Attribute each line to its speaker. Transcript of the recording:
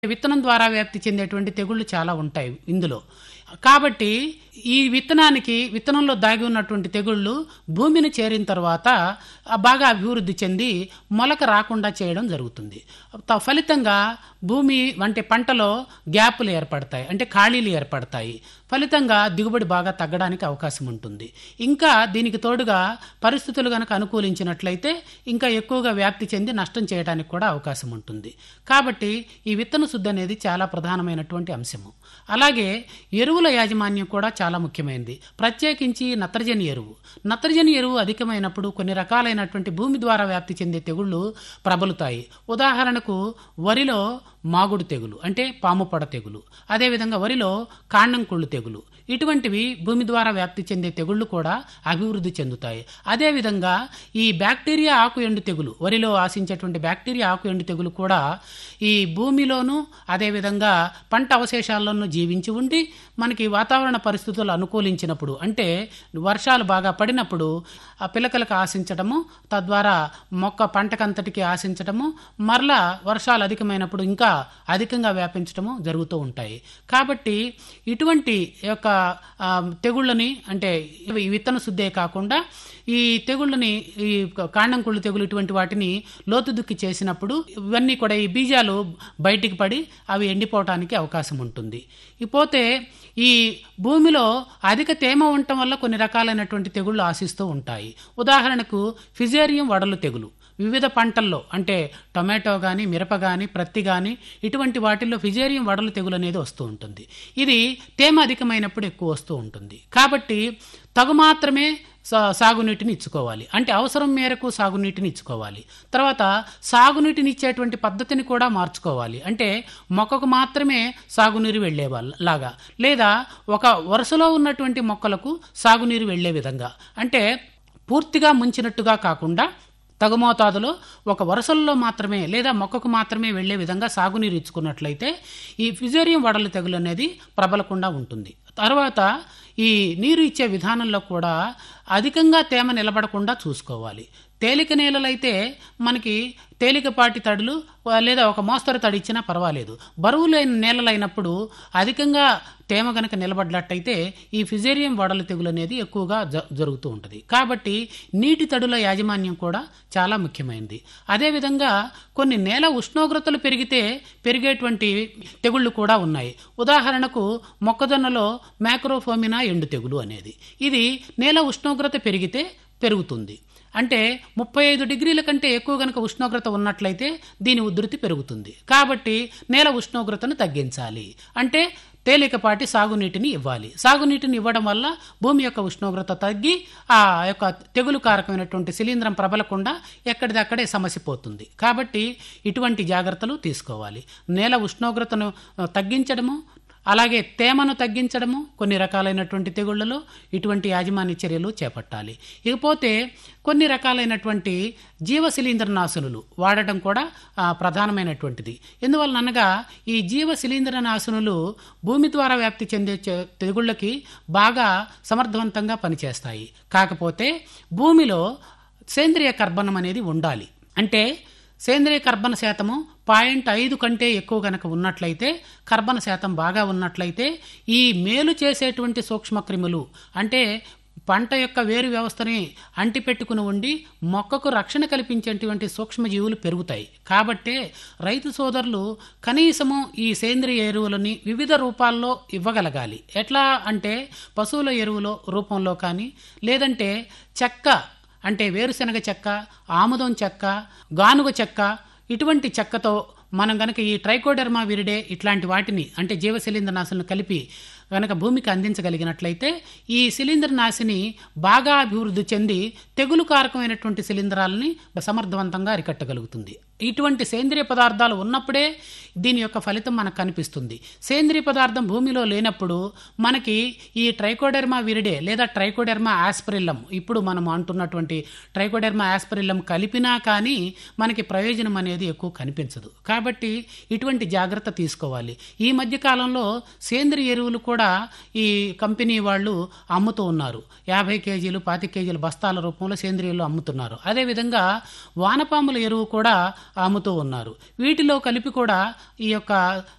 Speaker 1: విత్తనం ద్వారా వ్యాప్తి చెందేటువంటి తెగుళ్ళు చాలా ఉంటాయి ఇందులో. కాబట్టి ఈ విత్తనంలో దాగి ఉన్నటువంటి తెగుళ్ళు భూమిని చేరిన తర్వాత బాగా అభివృద్ధి చెంది మొలక రాకుండా చేయడం జరుగుతుంది. ఫలితంగా భూమి అంటే పంటలో గ్యాపులు ఏర్పడతాయి, అంటే ఖాళీలు ఏర్పడతాయి. ఫలితంగా దిగుబడి బాగా తగ్గడానికి అవకాశం ఉంటుంది. ఇంకా దీనికి తోడుగా పరిస్థితులు గనక అనుకూలించినట్లయితే ఇంకా ఎక్కువగా వ్యాప్తి చెంది నష్టం చేయడానికి కూడా అవకాశం ఉంటుంది. కాబట్టి ఈ విత్తన శుద్ధి అనేది చాలా ప్రధానమైనటువంటి అంశము. అలాగే ఎరువుల యాజమాన్యం కూడా చాలా ముఖ్యమైనది. ప్రత్యేకించి నత్రజని ఎరువు అధికమైనప్పుడు కొన్ని రకాలైనటువంటి భూమి ద్వారా వ్యాప్తి చెందే తెగుళ్ళు ప్రబలుతాయి. ఉదాహరణకు వరిలో మాగుడు తెగులు అంటే పాముపొడ తెగులు, అదేవిధంగా వరిలో కాండం కుళ్ళు తెగులు, ఇటువంటివి భూమి ద్వారా వ్యాప్తి చెందే తెగుళ్ళు కూడా అభివృద్ధి చెందుతాయి. అదేవిధంగా ఈ బ్యాక్టీరియా ఆకు ఎండు తెగులు, వరిలో ఆశించేటువంటి బ్యాక్టీరియా ఆకు ఎండు తెగులు కూడా ఈ భూమిలోనూ అదేవిధంగా పంట అవశేషాల్లోనూ జీవించి ఉండి మనకి వాతావరణ పరిస్థితులు అనుకూలించినప్పుడు, అంటే వర్షాలు బాగా పడినప్పుడు ఆ పిలకలకు ఆశించడము, తద్వారా మొక్క పంటకంతటికి ఆశించడము, మరలా వర్షాలు అధికమైనప్పుడు ఇంకా అధికంగా వ్యాపించడము జరుగుతూ ఉంటాయి. కాబట్టి ఇటువంటి యొక్క తెగుళ్ళని, అంటే ఈ విత్తన శుద్ధే కాకుండా ఈ తెగుళ్ళని, ఈ కాండం కుళ్ళు తెగులు, ఇటువంటి వాటిని లోతు దుక్కి చేసినప్పుడు ఇవన్నీ కూడా ఈ బీజాలు బయటికి పడి అవి ఎండిపోవటానికి అవకాశం ఉంటుంది. ఇకపోతే ఈ భూమిలో అధిక తేమ ఉండటం వల్ల కొన్ని రకాలైనటువంటి తెగుళ్ళు ఆశిస్తూ ఉంటాయి. ఉదాహరణకు ఫిజేరియం వడలు తెగులు వివిధ పంటల్లో, అంటే టొమాటో కానీ, మిరప కానీ, ప్రత్తి కానీ, ఇటువంటి వాటిల్లో ఫిజేరియం వడలు తెగులు అనేది వస్తూ ఉంటుంది. ఇది తేమ అధికమైనప్పుడు ఎక్కువ వస్తూ ఉంటుంది. కాబట్టి తగు మాత్రమే సాగునీటిని ఇచ్చుకోవాలి, అంటే అవసరం మేరకు సాగునీటిని ఇచ్చుకోవాలి. తర్వాత సాగునీటిని ఇచ్చేటువంటి పద్ధతిని కూడా మార్చుకోవాలి, అంటే మొక్కకు మాత్రమే సాగునీరు వెళ్లే లాగా, లేదా ఒక వరుసలో ఉన్నటువంటి మొక్కలకు సాగునీరు వెళ్లే విధంగా, అంటే పూర్తిగా ముంచినట్టుగా కాకుండా తగు మోతాదులో ఒక వరుసల్లో మాత్రమే లేదా మొక్కకు మాత్రమే వెళ్లే విధంగా సాగునీరు ఇచ్చుకున్నట్లయితే ఈ ఫిజేరియం వడల తెగులు అనేది ప్రబలకుండా ఉంటుంది. తర్వాత ఈ నీరు ఇచ్చే విధానంలో కూడా అధికంగా తేమ నిలబడకుండా చూసుకోవాలి. తేలిక నేలలైతే మనకి తేలికపాటి తడులు లేదా ఒక మోస్తరు తడి ఇచ్చినా పర్వాలేదు. బరువు లేని నేలలైనప్పుడు అధికంగా తేమ గనక నిలబడ్డట్టయితే ఈ ఫిజేరియం వడల తెగులు అనేది ఎక్కువగా జరుగుతూ ఉంటుంది. కాబట్టి నీటి తడుల యాజమాన్యం కూడా చాలా ముఖ్యమైనది. అదేవిధంగా కొన్ని నేల ఉష్ణోగ్రతలు పెరిగేటువంటి తెగుళ్ళు కూడా ఉన్నాయి. ఉదాహరణకు మొక్కజొన్నలో మ్యాక్రోఫోమినా ఎండు తెగులు అనేది, ఇది నేల ఉష్ణోగ్రత పెరిగితే పెరుగుతుంది. అంటే 35 డిగ్రీల కంటే ఎక్కువ గనక ఉష్ణోగ్రత ఉన్నట్లయితే దీని ఉధృతి పెరుగుతుంది. కాబట్టి నేల ఉష్ణోగ్రతను తగ్గించాలి, అంటే తేలికపాటి సాగునీటిని ఇవ్వాలి. సాగునీటిని ఇవ్వడం వల్ల భూమి యొక్క ఉష్ణోగ్రత తగ్గి ఆ యొక్క తెగులు కారకమైనటువంటి శిలీంధ్రం ప్రబలకుండా ఎక్కడిదక్కడే సమస్య పోతుంది. కాబట్టి ఇటువంటి జాగ్రత్తలు తీసుకోవాలి. నేల ఉష్ణోగ్రతను తగ్గించడము, అలాగే తేమను తగ్గించడము, కొన్ని రకాలైనటువంటి తెగుళ్లలో ఇటువంటి యాజమాన్య చర్యలు చేపట్టాలి. ఇకపోతే కొన్ని రకాలైనటువంటి జీవ శిలీంద్రనాశనులు వాడటం కూడా ప్రధానమైనటువంటిది. ఎందువలనగా ఈ జీవ శిలీంద్రనాశనులు భూమి ద్వారా వ్యాప్తి చెందే తెగుళ్ళకి బాగా సమర్థవంతంగా పనిచేస్తాయి. కాకపోతే భూమిలో సేంద్రియ కర్బనం అనేది ఉండాలి. అంటే సేంద్రియ కర్బన శాతము 0.5 కంటే ఎక్కువ గనక ఉన్నట్లయితే, కర్బన శాతం బాగా ఉన్నట్లయితే ఈ మేలు చేసేటువంటి సూక్ష్మక్రిములు, అంటే పంట యొక్క వేరు వ్యవస్థని అంటిపెట్టుకుని ఉండి మొక్కకు రక్షణ కల్పించేటువంటి సూక్ష్మజీవులు పెరుగుతాయి. కాబట్టే రైతు సోదరులు కనీసము ఈ సేంద్రియ ఎరువులని వివిధ రూపాల్లో ఇవ్వగలగాలి. ఎట్లా అంటే పశువుల ఎరువుల రూపంలో కానీ, లేదంటే చెక్క, అంటే వేరుశనగ చెక్క, ఆముదం చెక్క, గానుగ చెక్క, ఇటువంటి చెక్కతో మనం గనక ఈ ట్రైకోడెర్మా విరిడే ఇట్లాంటి వాటిని, అంటే జీవ శిలీంద్రనాశులను కలిపి గనక భూమికి అందించగలిగినట్లయితే ఈ శిలీంద్రనాశిని బాగా అభివృద్ధి చెంది తెగులు కారకమైనటువంటి శిలీంధ్రాలని సమర్థవంతంగా అరికట్టగలుగుతుంది. ఇటువంటి సేంద్రియ పదార్థాలు ఉన్నప్పుడే దీని యొక్క ఫలితం మనకు కనిపిస్తుంది. సేంద్రియ పదార్థం భూమిలో లేనప్పుడు మనకి ఈ ట్రైకోడెర్మా విరిడే లేదా ట్రైకోడెర్మా ఆస్పరిల్లం, ఇప్పుడు మనం అంటున్నటువంటి ట్రైకోడెర్మా ఆస్పరిల్లం కలిపినా కానీ మనకి ప్రయోజనం అనేది ఎక్కువ కనిపించదు. కాబట్టి ఇటువంటి జాగ్రత్త తీసుకోవాలి. ఈ మధ్య కాలంలో సేంద్రియ ఎరువులు కూడా ఈ కంపెనీ వాళ్ళు అమ్ముతూ ఉన్నారు. 50 కేజీలు 25 కేజీల బస్తాల రూపంలో సేంద్రియాలు అమ్ముతున్నారు. అదేవిధంగా వానపాముల ఎరువు కూడా అమ్ముతూ ఉన్నారు. వీటిలో కలిపి కూడా ఈ యొక్క